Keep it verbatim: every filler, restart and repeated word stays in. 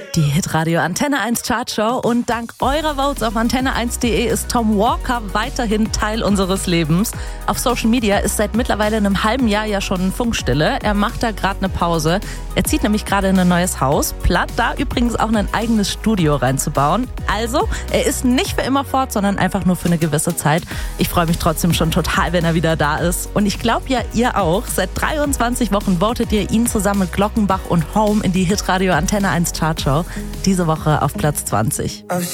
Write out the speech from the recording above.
Die Hitradio Antenne eins Chartshow und dank eurer Votes auf antenne eins punkt de ist Tom Walker weiterhin Teil unseres Lebens. Auf Social Media ist seit mittlerweile einem halben Jahr ja schon Funkstille. Er macht da gerade eine Pause. Er zieht nämlich gerade in ein neues Haus, plant da übrigens auch ein eigenes Studio reinzubauen. Also, er ist nicht für immer fort, sondern einfach nur für eine gewisse Zeit. Ich freue mich trotzdem schon total, wenn er wieder da ist. Und ich glaube ja, ihr auch. Seit dreiundzwanzig Wochen votet ihr ihn zusammen mit Glockenbach und Home in die Hitradio Antenne eins Chartshow. Diese Woche auf Platz zwanzig.